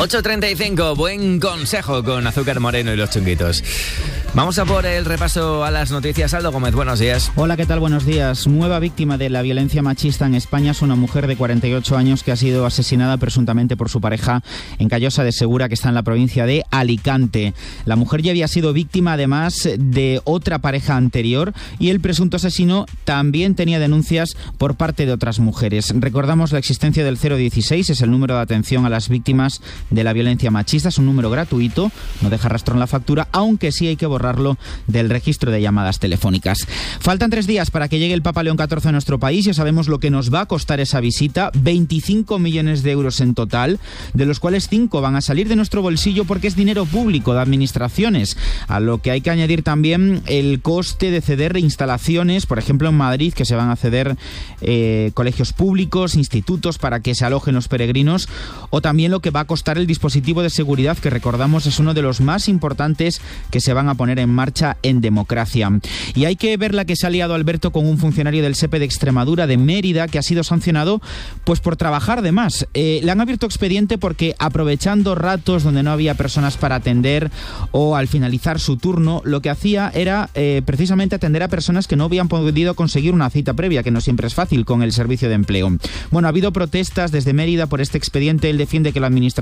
8:35, buen consejo con Azúcar Moreno y los Chunguitos. Vamos a por el repaso a las noticias. Aldo Gómez, buenos días. Hola, ¿qué tal? Buenos días. Nueva víctima de la violencia machista en España es una mujer de 48 años que ha sido asesinada presuntamente por su pareja en Callosa de Segura, que está en la provincia de Alicante. La mujer ya había sido víctima además de otra pareja anterior y el presunto asesino también tenía denuncias por parte de otras mujeres. Recordamos la existencia del 016, es el número de atención a las víctimas de la violencia machista. Es un número gratuito, no deja rastro en la factura, aunque sí hay que borrarlo del registro de llamadas telefónicas. Faltan 3 días para que llegue el Papa León XIV a nuestro país. Ya sabemos lo que nos va a costar esa visita, 25 millones de euros en total, de los cuales 5 van a salir de nuestro bolsillo porque es dinero público de administraciones, a lo que hay que añadir también el coste de ceder instalaciones, por ejemplo en Madrid, que se van a ceder colegios públicos, institutos para que se alojen los peregrinos, o también lo que va a costar el dispositivo de seguridad, que recordamos es uno de los más importantes que se van a poner en marcha en democracia. Y hay que ver la que se ha liado Alberto con un funcionario del SEPE de Extremadura, de Mérida, que ha sido sancionado pues por trabajar de más. Le han abierto expediente porque, aprovechando ratos donde no había personas para atender o al finalizar su turno, lo que hacía era precisamente atender a personas que no habían podido conseguir una cita previa, que no siempre es fácil con el servicio de empleo. Bueno, ha habido protestas desde Mérida por este expediente. Él defiende que la administración